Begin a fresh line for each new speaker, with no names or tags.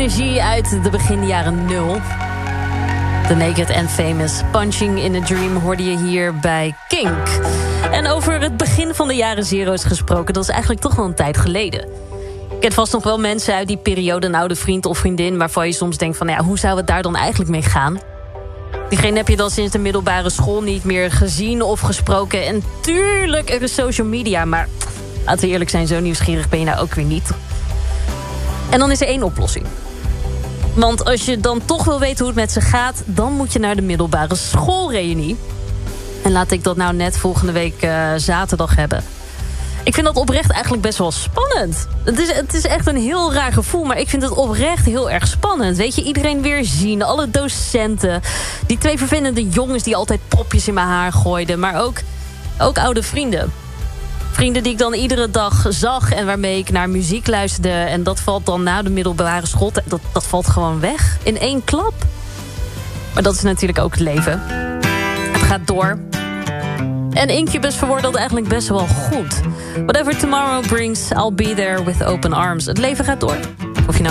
energie uit de begin jaren 0. The Naked and Famous Punching in a Dream hoorde je hier bij Kink. En over het begin van de jaren zero's gesproken, dat is eigenlijk toch wel een tijd geleden. Je kent vast nog wel mensen uit die periode, een oude vriend of vriendin, waarvan je soms denkt van, ja, hoe zou het daar dan eigenlijk mee gaan? Diegene heb je dan sinds de middelbare school niet meer gezien of gesproken. En tuurlijk, er is social media, maar laten we eerlijk zijn, zo nieuwsgierig ben je nou ook weer niet. En dan is er één oplossing. Want als je dan toch wil weten hoe het met ze gaat, dan moet je naar de middelbare schoolreunie. En laat ik dat nou net volgende week zaterdag hebben. Ik vind dat oprecht eigenlijk best wel spannend. Het is echt een heel raar gevoel, maar ik vind het oprecht heel erg spannend. Weet je, iedereen weer zien, alle docenten. Die 2 vervelende jongens die altijd popjes in mijn haar gooiden. Maar ook oude vrienden. Vrienden die ik dan iedere dag zag en waarmee ik naar muziek luisterde. En dat valt dan na de middelbare school. Dat valt gewoon weg in 1 klap. Maar dat is natuurlijk ook het leven. Het gaat door. En Incubus verwoordt dat eigenlijk best wel goed. Whatever tomorrow brings, I'll be there with open arms. Het leven gaat door. Of je nou